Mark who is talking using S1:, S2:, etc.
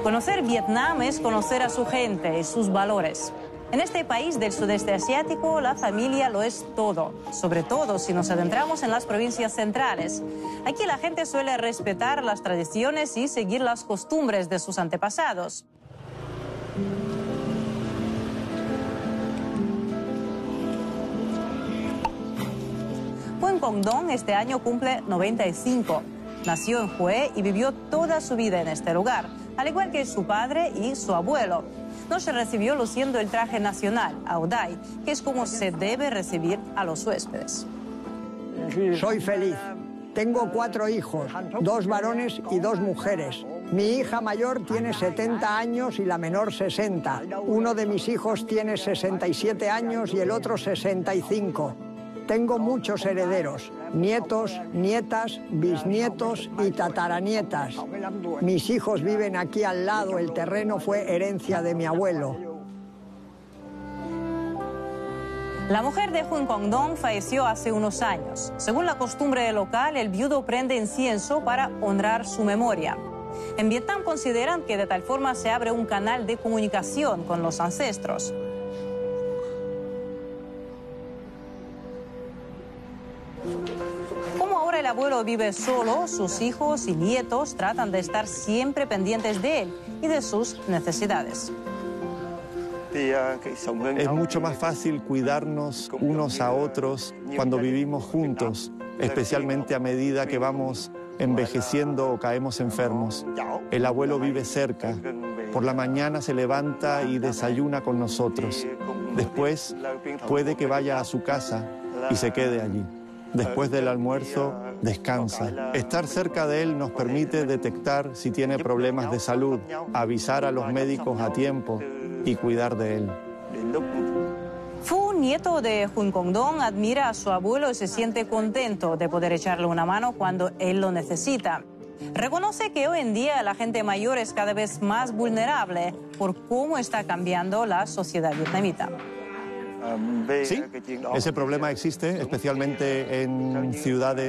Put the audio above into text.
S1: Conocer Vietnam es conocer a su gente y sus valores. En este país del sudeste asiático, la familia lo es todo, sobre todo si nos adentramos en las provincias centrales. Aquí la gente suele respetar las tradiciones y seguir las costumbres de sus antepasados. Phuong Quoc Đông este año cumple 95. Nació en Hue y vivió toda su vida en este lugar, al igual que su padre y su abuelo. No se recibió luciendo el traje nacional, Aodai, que es como se debe recibir a los huéspedes.
S2: Soy feliz. Tengo 4 hijos, 2 varones y 2 mujeres. Mi hija mayor tiene 70 años y la menor 60. Uno de mis hijos tiene 67 años y el otro 65. Tengo muchos herederos, nietos, nietas, bisnietos y tataranietas. Mis hijos viven aquí al lado, el terreno fue herencia de mi abuelo.
S1: La mujer de Phuong Quoc Đông falleció hace unos años. Según la costumbre local, el viudo prende incienso para honrar su memoria. En Vietnam consideran que de tal forma se abre un canal de comunicación con los ancestros. Como ahora el abuelo vive solo, sus hijos y nietos tratan de estar siempre pendientes de él y de sus necesidades.
S3: Es mucho más fácil cuidarnos unos a otros cuando vivimos juntos, especialmente a medida que vamos envejeciendo o caemos enfermos. El abuelo vive cerca. Por la mañana se levanta y desayuna con nosotros. Después puede que vaya a su casa y se quede allí. Después del almuerzo, descansa. Estar cerca de él nos permite detectar si tiene problemas de salud, avisar a los médicos a tiempo y cuidar de él.
S1: Phu, nieto de Phuong Quoc Đông, admira a su abuelo y se siente contento de poder echarle una mano cuando él lo necesita. Reconoce que hoy en día la gente mayor es cada vez más vulnerable por cómo está cambiando la sociedad vietnamita.
S3: Sí, ese problema existe, especialmente en ciudades